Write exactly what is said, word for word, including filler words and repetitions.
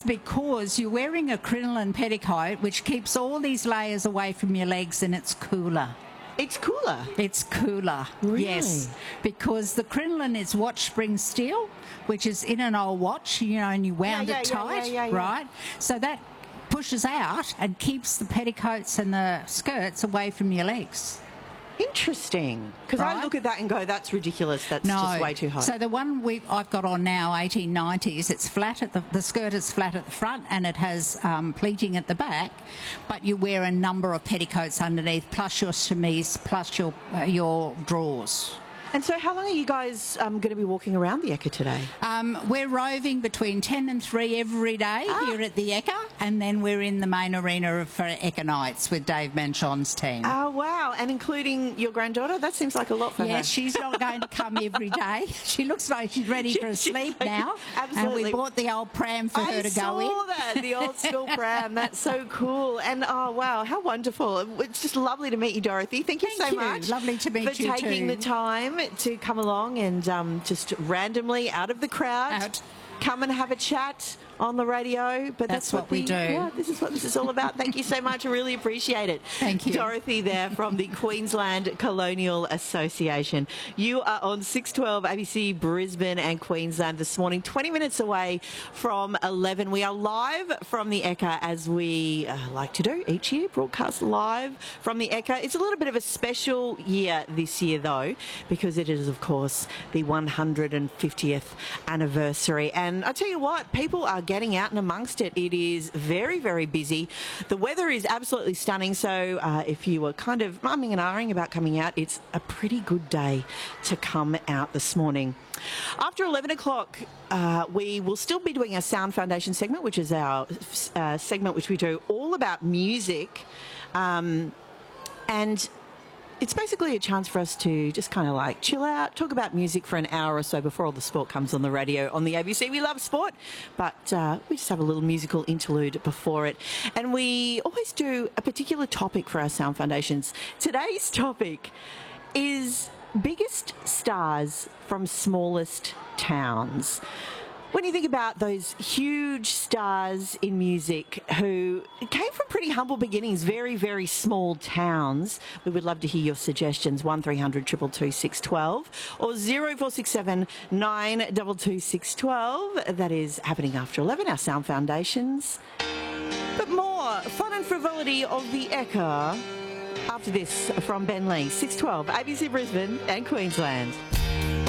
because you're wearing a crinoline petticoat which keeps all these layers away from your legs, and it's cooler. It's cooler? It's cooler, really? Yes, because the crinoline is watch spring steel, which is in an old watch, you know, and you wound yeah, yeah, it tight, yeah, yeah, yeah, right? So that pushes out and keeps the petticoats and the skirts away from your legs. Interesting. Because right? I look at that and go, that's ridiculous. That's no. just way too high. So the one we I've got on now, eighteen nineties, it's flat at the, the skirt is flat at the front and it has um, pleating at the back, but you wear a number of petticoats underneath, plus your chemise, plus your, uh, your drawers. And so how long are you guys um, going to be walking around the Ekka today? Um, we're roving between ten and three every day ah. here at the Ekka, and then we're in the main arena for Ekka Nights with Dave Manchon's team. Oh, wow. And including your granddaughter? That seems like a lot for yeah, her. Yeah, she's not going to come every day. She looks like she's ready she, for a sleep like, now. Absolutely. And we bought the old pram for I her to go in. I saw that, the old school pram. That's so cool. And, oh, wow, how wonderful. It's just lovely to meet you, Dorothy. Thank you Thank so you. much. Lovely to meet for you, taking too. the time to come along and um, just randomly out of the crowd Out. come and have a chat on the radio. But that's, that's what, what we the, do. Yeah, this is what this is all about. Thank you so much. I really appreciate it. Thank you. Dorothy there from the Queensland Colonial Association. You are on six twelve A B C Brisbane and Queensland this morning, twenty minutes away from eleven. We are live from the Ekka, as we uh, like to do each year, broadcast live from the Ekka. It's a little bit of a special year this year, though, because it is, of course, the one hundred fiftieth anniversary. And I tell you what, people are getting out and amongst it. It is very, very busy. The weather is absolutely stunning. So uh, if you were kind of mumming and ahhing about coming out, it's a pretty good day to come out this morning. After eleven o'clock, uh, we will still be doing our Sound Foundation segment, which is our uh, segment which we do all about music. Um, and it's basically a chance for us to just kind of like chill out, talk about music for an hour or so before all the sport comes on the radio on the A B C. We love sport, but uh, we just have a little musical interlude before it. And we always do a particular topic for our Sound Foundations. Today's topic is biggest stars from smallest towns. When you think about those huge stars in music who came from pretty humble beginnings, very, very small towns, we would love to hear your suggestions. one three hundred two two two six one two or zero four six seven nine two two six one two. That is happening after eleven, our Sound Foundations. But more fun and frivolity of the Ekka after this from Ben Lee, six twelve A B C Brisbane and Queensland.